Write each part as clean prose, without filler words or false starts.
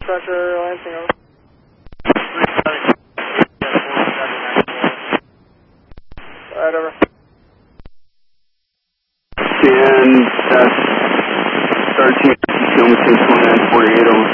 Roger, Lansing over. Right over. And 13, Wilmington 2948 over.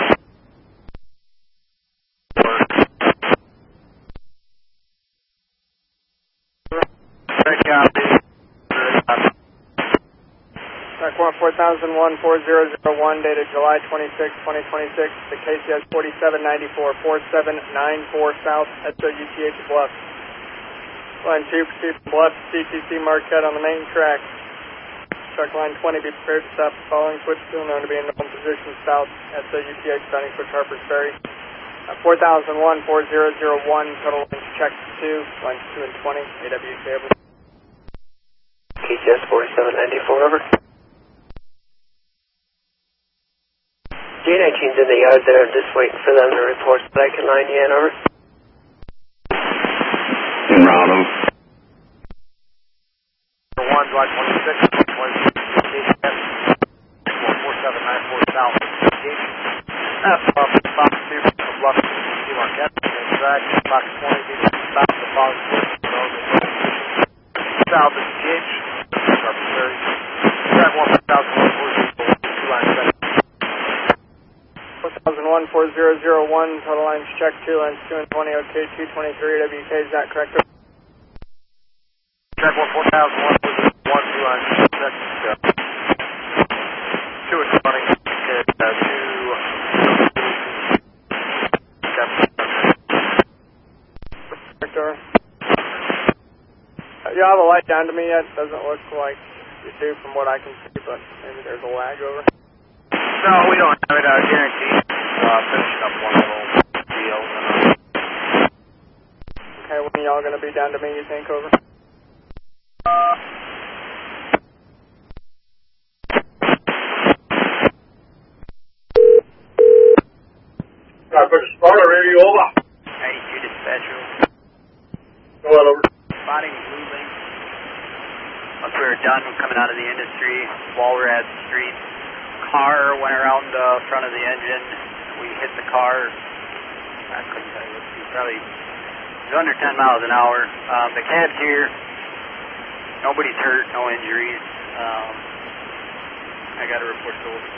Track 4001 4001, dated July 26, 2026, the KCS 4794, 4794 South, SOUTH Bluff. Line 2, proceed from Bluff, CTC Marquette on the main track. Truck line 20, be prepared to stop the following switch still known to be in known position south, SOUTH, starting switch Harper's Ferry. 4001 4001, total length check 2, lines 2 and 20, AWK over. KCS 4794 over. J19's in the yard there, just waiting for them to report so I can line you in, over. En route, over. 1, July 26, 4794 South. Fox 2, Bluff, CTC Marquette, main track, Fox 20, be stop the following switch, south is Gage, Harper's Ferry. Track 1, 4001, 2 lines 4001 4001, total lines check 2, lines 2 and 20, OK 223, WK, is that correct? Track 1 4001 2 lines check 2 and 20, Victor. You have a light down to me yet? Doesn't look like you do from what I can see, but maybe there's a lag over. No, we don't have it guaranteed. Finishing up one little deal. Okay, when are y'all going to be down to me, you think, over? Sparta radio over. Hey, you dispatcher. Go on over. Spotting Blue Link. Once we were done coming out of the industry, Walrad Street. Car went around the front of the engine. We hit the car. I couldn't tell you. Let's see, probably it was under 10 miles an hour. The cab's here. Nobody's hurt. No injuries. I got a report to over.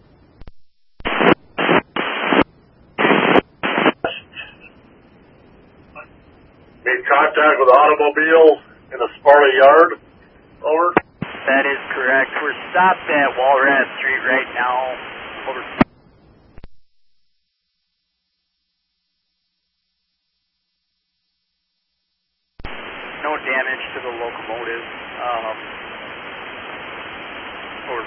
Made contact with automobile in the Sparta yard. Over. That is correct. We're stopped at Walrad Street right now. Over. No damage to the locomotive. Over.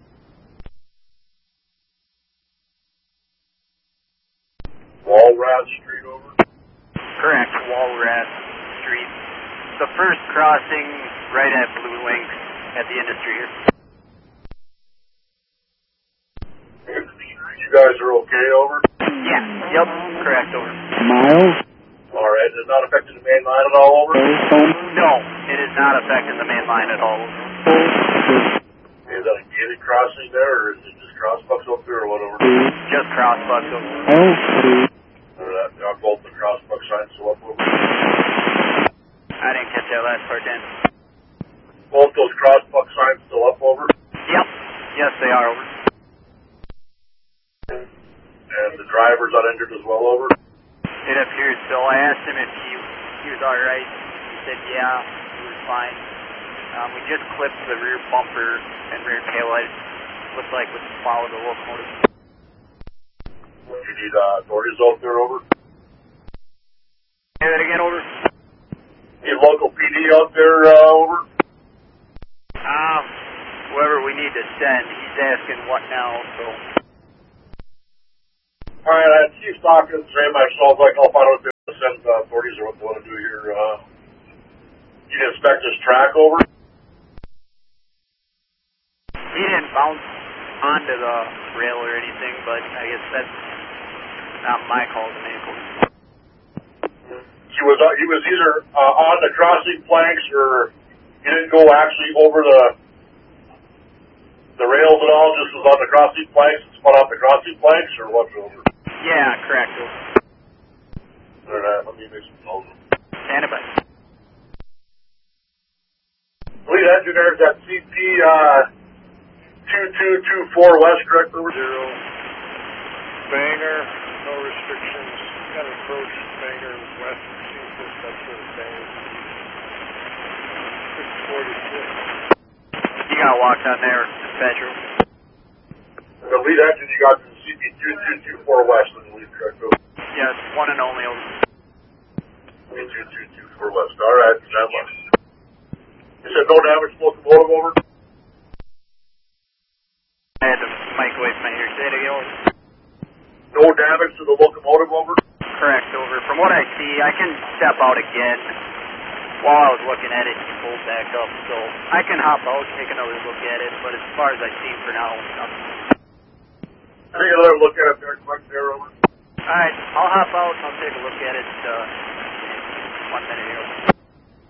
Walrad Street over. Correct, Walrad Street. The first crossing right at Blue Link at the industry here. You guys are okay, over? Yeah, yep, correct, over. Miles? Alright, it is not affecting the main line at all, over? No, it is not affecting the main line at all. Is that a gated crossing there, or is it just crossbucks up there, or whatever? Just crossbucks over. Or that, both the crossbuck signs still up, over? I didn't catch that last part, Dan. Both those crossbuck signs still up, over? Yep, yes they are, over. And the driver's uninjured as well, over? It appears so. I asked him if he was alright. He said yeah, he was fine. We just clipped the rear bumper and rear taillight. Looked like would follow the locomotive. You need authorities out there, over? Say that again, over. Need local PD out there, over? Whoever we need to send, he's asking what now, so. Alright, Chief Dawkins, Ray, myself, like, I'll find out if they send authorities or what they want to do here. You can inspect this track, over? He didn't bounce onto the rail or anything, but I guess that's not my call to make. He was either on the crossing planks, or he didn't go actually over the rails at all, just was on the crossing planks and spun off the crossing planks, or what's over? Yeah, correct. Alright, let me make some calls. Stand by. Lead engineer's at CP 2224 West, correct? Over 0. Banger, no restrictions. Got an approach Banger west. Seems this up to the Banger. 646. You got walked on there, dispatcher. The lead engine you got from CP 2224 West, I believe, correct? Yes, one and only. CP 2224 West. Alright, that one. You said no damage to locomotive over? I had the mic away from my ear. Say it again. No damage to the locomotive over? Correct, over. From what I see, I can step out again. While I was looking at it, he pulled back up, so I can hop out, take another look at it, but as far as I see for now, nothing. Take another look at it there, quick there, over. Alright, I'll hop out and I'll take a look at it 1 minute here.